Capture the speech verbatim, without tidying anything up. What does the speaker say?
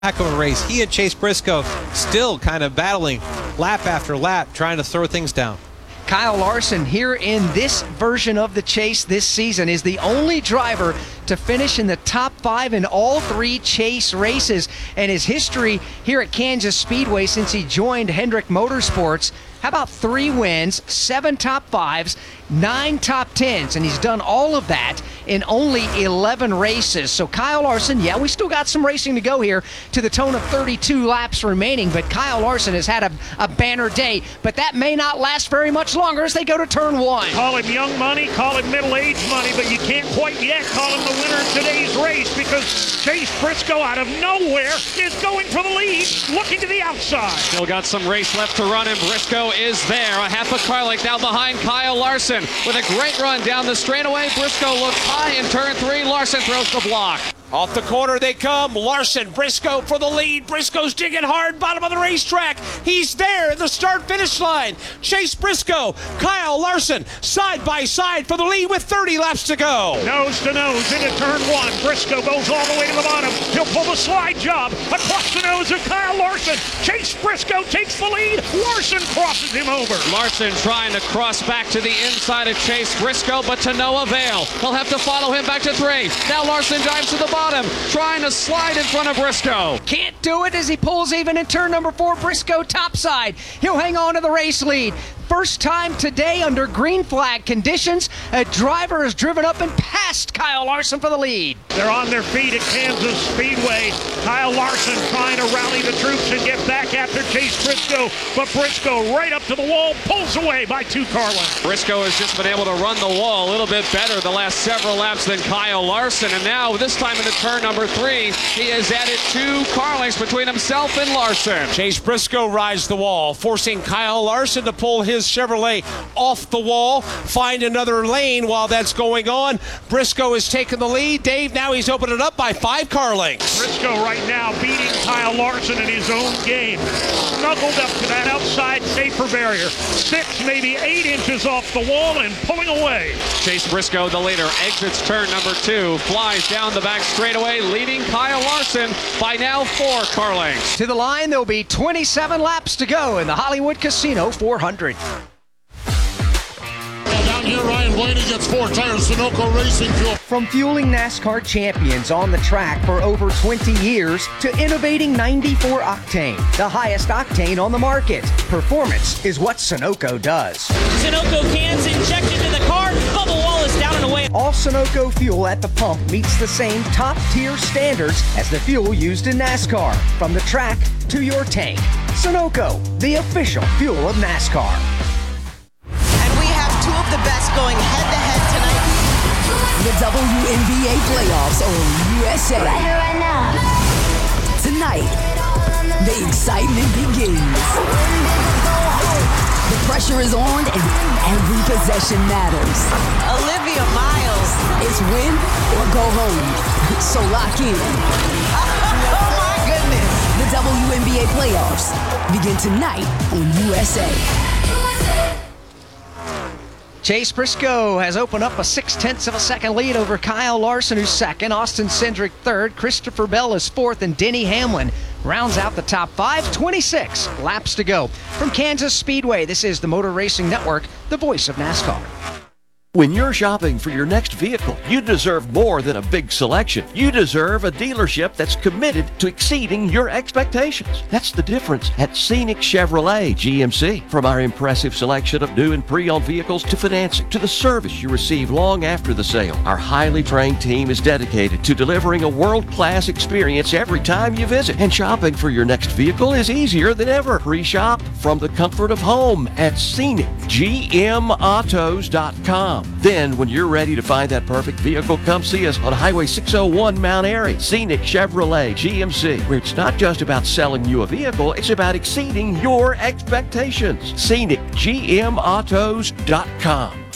Heck of a race. He and Chase Briscoe still kind of battling lap after lap, trying to throw things down. Kyle Larson here in this version of the Chase this season is the only driver to finish in the top five in all three Chase races. And his history here at Kansas Speedway since he joined Hendrick Motorsports, how about three wins, seven top fives, nine top tens, and he's done all of that in only eleven races. So Kyle Larson, yeah, we still got some racing to go here to the tone of thirty-two laps remaining, but Kyle Larson has had a, a banner day, but that may not last very much longer as they go to turn one. Call him young money, call him middle-aged money, but you can't quite yet call him the winner of today's race because Chase Briscoe out of nowhere is going for the lead, looking to the outside. Still got some race left to run, and Briscoe is there. A half a car length down behind Kyle Larson with a great run down the straightaway. Briscoe looks high in turn three. Larson throws the block. Off the corner they come. Larson, Briscoe for the lead. Briscoe's digging hard, bottom of the racetrack. He's there at the start-finish line. Chase Briscoe, Kyle Larson, side by side for the lead with thirty laps to go. Nose to nose into turn one. Briscoe goes all the way to the bottom. He'll pull the slide job across the nose of Kyle Larson. Chase Briscoe takes the lead. Larson crosses him over. Larson trying to cross back to the inside of Chase Briscoe, but to no avail. He'll have to follow him back to three. Now Larson dives to the bottom. Trying to slide in front of Briscoe. Can't do it as he pulls even in turn number four. Briscoe topside. He'll hang on to the race lead. First time today under green flag conditions, a driver has driven up and passed Kyle Larson for the lead. They're on their feet at Kansas Speedway. Kyle Larson trying to rally the troops and get back after Chase Briscoe, but Briscoe right up to the wall, pulls away by two car lengths. Briscoe has just been able to run the wall a little bit better the last several laps than Kyle Larson, and now this time into turn number three, he has added two car lengths between himself and Larson. Chase Briscoe rides the wall, forcing Kyle Larson to pull his Chevrolet off the wall, find another lane while that's going on. Briscoe has taken the lead. Dave, now he's opened it up by five car lengths. Briscoe right now beating Kyle Larson in his own game. Snuggled up to that outside safer barrier. Six, maybe eight inches off the wall and pulling away. Chase Briscoe, the leader, exits turn number two, flies down the back straightaway, leading Kyle Larson by now four car lengths. To the line, there'll be twenty-seven laps to go in the Hollywood Casino four hundred. Down here, Ryan Blaney gets four tires, Sunoco Racing Fuel. From fueling NASCAR champions on the track for over twenty years to innovating ninety-four octane, the highest octane on the market. Performance is what Sunoco does. Sunoco cans injected into the car, bubble wall is down and away. All Sunoco fuel at the pump meets the same top-tier standards as the fuel used in NASCAR, from the track to your tank. Sunoco, the official fuel of NASCAR. Two of the best going head-to-head tonight. The W N B A playoffs on U S A. Right here, right now. Tonight, the excitement begins. The pressure is on and every possession matters. Olivia Miles. It's win or go home. So lock in. Oh my goodness. The W N B A playoffs begin tonight on U S A. Chase Briscoe has opened up a six-tenths of a second lead over Kyle Larson, who's second, Austin Cindric third, Christopher Bell is fourth, and Denny Hamlin rounds out the top five. twenty-six laps to go. From Kansas Speedway, this is the Motor Racing Network, the voice of NASCAR. When you're shopping for your next vehicle, you deserve more than a big selection. You deserve a dealership that's committed to exceeding your expectations. That's the difference at Scenic Chevrolet G M C. From our impressive selection of new and pre-owned vehicles to financing to the service you receive long after the sale, our highly trained team is dedicated to delivering a world-class experience every time you visit. And shopping for your next vehicle is easier than ever. Pre-shop from the comfort of home at Scenic G M Autos dot com. Then, when you're ready to find that perfect vehicle, come see us on Highway six oh one Mount Airy. Scenic Chevrolet G M C, where it's not just about selling you a vehicle, it's about exceeding your expectations. Scenic G M Autos dot com.